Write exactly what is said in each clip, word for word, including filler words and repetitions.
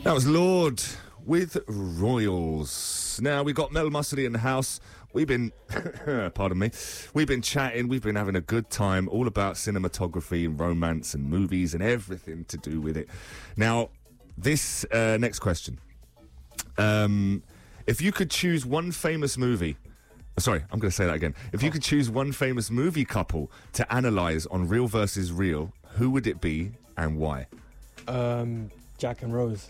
That was Lord with Royals. Now, we've got Mel Mussolini in the house. We've been, pardon me, we've been chatting, we've been having a good time, all about cinematography and romance and movies and everything to do with it. Now, this uh, next question. Um, if you could choose one famous movie, sorry, I'm going to say that again. If you could choose one famous movie couple to analyse on Real versus Real, who would it be and why? Um, Jack and Rose.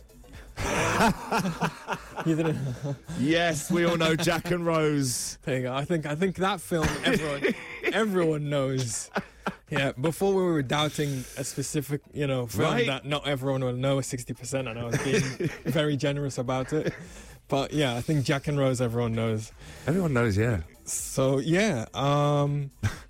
You didn't. Yes, we all know Jack and Rose. There you go. I think I think that film everyone everyone knows. Yeah, before we were doubting a specific, you know, film Right. that not everyone will know sixty percent, and I was being very generous about it. But yeah, I think Jack and Rose everyone knows. Everyone knows, yeah. So yeah, um,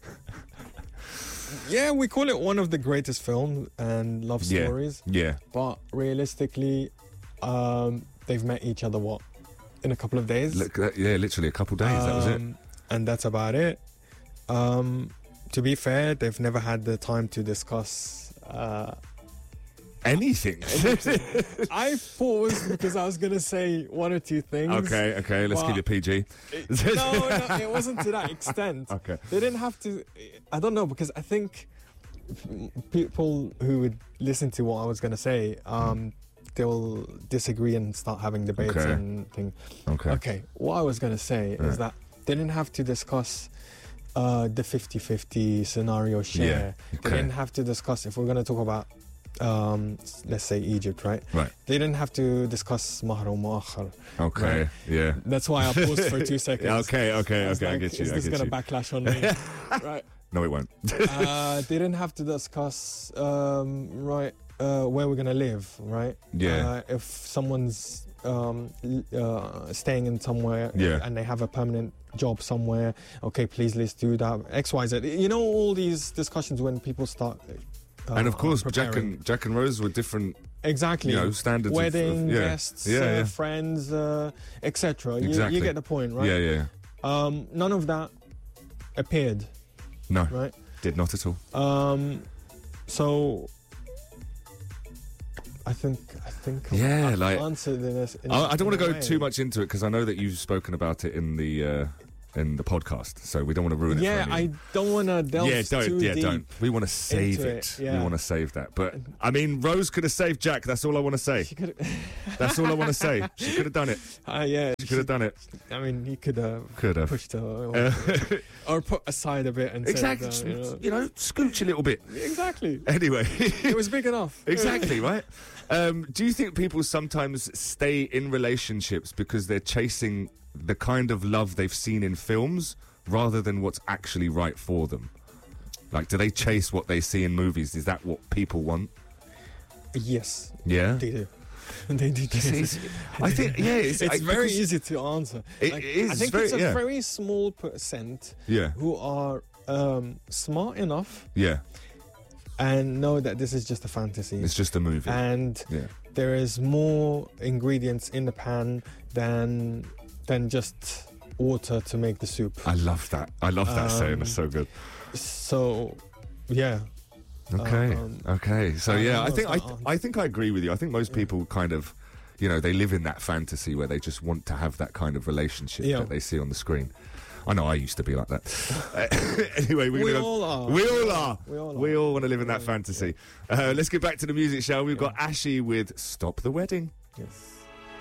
yeah, we call it one of the greatest films and love Yeah. stories. Yeah. But realistically, um, they've met each other what in a couple of days. Look, that, yeah, literally a couple days, that was it. Um, and that's about it. Um, to be fair, they've never had the time to discuss uh, Anything. I paused because I was going to say one or two things. Okay, okay, let's But- keep it P G. No, no, it wasn't to that extent. Okay. They didn't have to. I don't know, because I think people who would listen to what I was going to say, um, they'll disagree and start having debates Okay. and things. Okay. Okay, what I was going to say Yeah. is that they didn't have to discuss uh, the fifty-fifty scenario share. Yeah, They okay. didn't have to discuss, if we're going to talk about, um, let's say Egypt, right? Right. They didn't have to discuss Mahr wa Mu'akhar. Okay, Right. yeah. That's why I paused for two seconds. Yeah, okay, okay, I was okay, I like, get you, Is I this get going you. to backlash on me? Right. No, it won't. Uh, they didn't have to discuss, um, right, uh, where we're going to live, right? Yeah. Uh, if someone's um, l- uh, staying in somewhere Yeah. and they have a permanent job somewhere, okay, please let's do that. X, Y, Z. You know, all these discussions when people start. Uh, And of course, Jack preparing. and Jack and Rose were different, Exactly. you know, standards of- Wedding, of, yeah. guests, Yeah, uh, yeah. friends, uh, et cetera. You, Exactly. you get the point, right? Yeah, yeah. Um, none of that appeared, No, right? did not at all. Um, so I think I think Yeah, I've like- answered in this. In, I, I don't want to in a go way. too much into it because I know that you've spoken about it in the uh, in the podcast, so we don't want to ruin it. Yeah, for I anyone. don't want to delve Yeah, don't. too Yeah, deep. don't. We want to save into it. it, yeah. We want to save that. But I mean, Rose could have saved Jack. That's all I want to say. She could, That's all I want to say. She could have done it. uh, yeah, She could have done it. I mean, he could have Could have. pushed her or, Uh, or put aside a bit and exactly. said, uh, you know, You know, scooch a little bit. exactly. Anyway. It was big enough. Exactly, right? Um, do you think people sometimes stay in relationships because they're chasing the kind of love they've seen in films rather than what's actually right for them? Like, do they chase what they see in movies? Is that what people want? Yes, Yeah? they do. They do. It's- it's- I think, yeah. It's, It's I- very because- easy to answer. It Like, is I think very- it's a yeah. very small percent Yeah, who are um, smart enough yeah. and know that this is just a fantasy. It's just a movie. And yeah. there is more ingredients in the pan than than just water to make the soup. I love that. I love that saying. Um, That's so good. So, yeah. Okay. um, okay. So I yeah, don't I know think if I, that I think I agree with you. I think most people kind of, you know, they live in that fantasy where they just want to have that kind of relationship Yeah. that they see on the screen. I know I used to be like that. Uh, anyway, we're We gonna, all are. We all are. We all are. We all want to live in that Yeah. fantasy. Uh, let's get back to the music, shall we? We've got Ashy with "Stop the Wedding." Yes.